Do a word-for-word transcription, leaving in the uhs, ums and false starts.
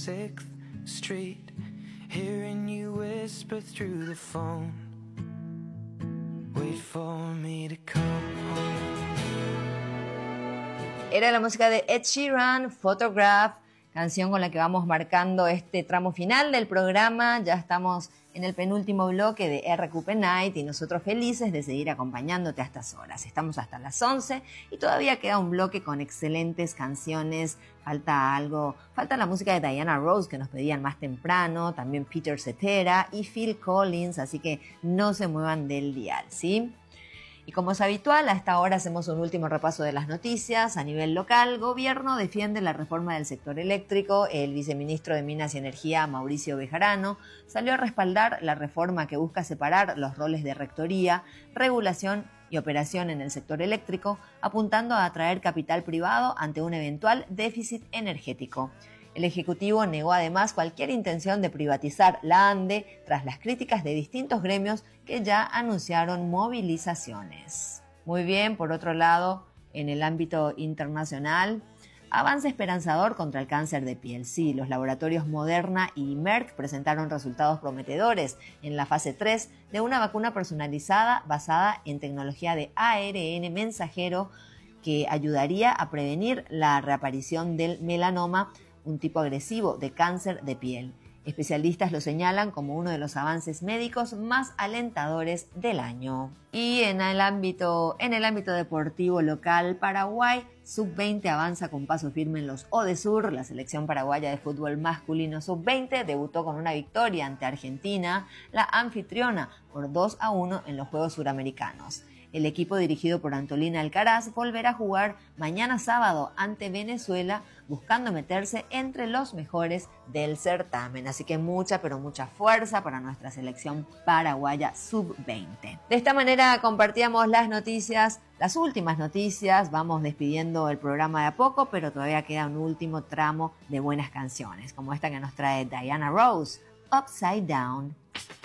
sixth Street, hearing you whisper through the phone, wait for me to come home. Era la música de Ed Sheeran, Photograph, canción con la que vamos marcando este tramo final del programa. Ya estamos en el penúltimo bloque de R Q P Night y nosotros felices de seguir acompañándote a estas horas. Estamos hasta las once y todavía queda un bloque con excelentes canciones. Falta algo, falta la música de Diana Ross que nos pedían más temprano, también Peter Cetera y Phil Collins, así que no se muevan del dial, ¿sí? Y como es habitual, a esta hora hacemos un último repaso de las noticias. A nivel local, gobierno defiende la reforma del sector eléctrico. El viceministro de Minas y Energía, Mauricio Bejarano, salió a respaldar la reforma que busca separar los roles de rectoría, regulación y operación en el sector eléctrico, apuntando a atraer capital privado ante un eventual déficit energético. El Ejecutivo negó además cualquier intención de privatizar la ANDE tras las críticas de distintos gremios que ya anunciaron movilizaciones. Muy bien, por otro lado, en el ámbito internacional, avance esperanzador contra el cáncer de piel. Sí, los laboratorios Moderna y Merck presentaron resultados prometedores en la fase tres de una vacuna personalizada basada en tecnología de A R N mensajero que ayudaría a prevenir la reaparición del melanoma, un tipo agresivo de cáncer de piel. Especialistas lo señalan como uno de los avances médicos más alentadores del año. Y en el ámbito, en el ámbito deportivo local, Paraguay sub veinte avanza con paso firme en los Odesur. La selección paraguaya de fútbol masculino sub veinte debutó con una victoria ante Argentina, la anfitriona, por dos a uno en los Juegos Suramericanos. El equipo dirigido por Antolina Alcaraz volverá a jugar mañana sábado ante Venezuela, buscando meterse entre los mejores del certamen. Así que mucha, pero mucha fuerza para nuestra selección paraguaya sub veinte. De esta manera compartíamos las noticias, las últimas noticias. Vamos despidiendo el programa de a poco, pero todavía queda un último tramo de buenas canciones, como esta que nos trae Diana Ross, Upside Down.